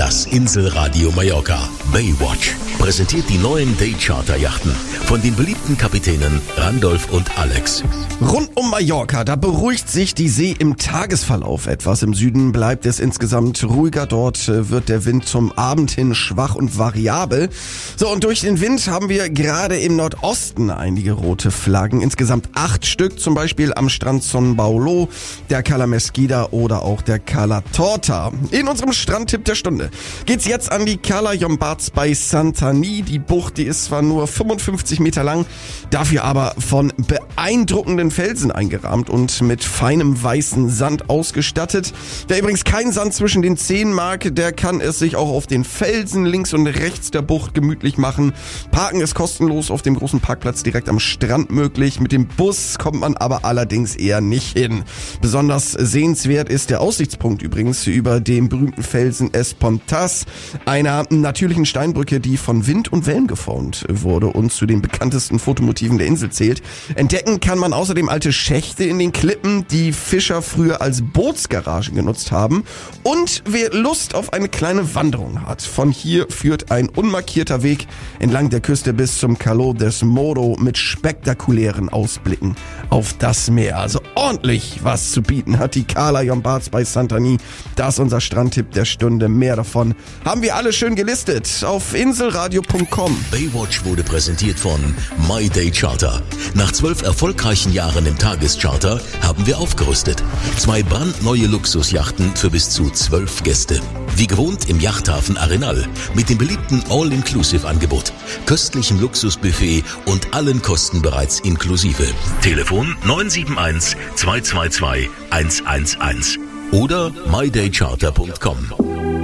Das Inselradio Mallorca Baywatch präsentiert die neuen Daycharter-Yachten von den beliebten Kapitänen Randolph und Alex. Rund um Mallorca, da beruhigt sich die See im Tagesverlauf etwas. Im Süden bleibt es insgesamt ruhiger. Dort wird der Wind zum Abend hin schwach und variabel. So, und durch den Wind haben wir gerade im Nordosten einige rote Flaggen. Insgesamt 8 Stück, zum Beispiel am Strand Son Paulo, der Cala Mesquida oder auch der Cala Torta. In unserem Strandtipp der Stunde geht's jetzt an die Cala Llombards bei Santanyí. Die Bucht, die ist zwar nur 55 Meter lang, dafür aber von beeindruckenden Felsen eingerahmt und mit feinem weißen Sand ausgestattet. Wer übrigens keinen Sand zwischen den Zehen mag, der kann es sich auch auf den Felsen links und rechts der Bucht gemütlich machen. Parken ist kostenlos auf dem großen Parkplatz direkt am Strand möglich. Mit dem Bus kommt man aber allerdings eher nicht hin. Besonders sehenswert ist der Aussichtspunkt übrigens über dem berühmten Felsen Espontas, einer natürlichen Steinbrücke, die von Wind und Wellen geformt wurde und zu den bekanntesten Fotomotiven der Insel zählt. Entdecken kann man außerdem alte Schächte in den Klippen, die Fischer früher als Bootsgaragen genutzt haben. Und wer Lust auf eine kleine Wanderung hat, von hier führt ein unmarkierter Weg entlang der Küste bis zum Calo des Moro mit spektakulären Ausblicken auf das Meer. Also ordentlich was zu bieten hat die Cala Llombards bei Santanyí. Das ist unser Strandtipp der Stunde. Mehr davon haben wir alle schön gelistet auf inselradio.com. Baywatch wurde präsentiert von My Day Charter. Nach 12 erfolgreichen Jahren im Tagescharter haben wir aufgerüstet. 2 brandneue Luxusjachten für bis zu 12 Gäste. Wie gewohnt im Yachthafen Arenal mit dem beliebten All-Inclusive-Angebot, köstlichem Luxusbuffet und allen Kosten bereits inklusive. Telefon 971 222 111 oder mydaycharter.com.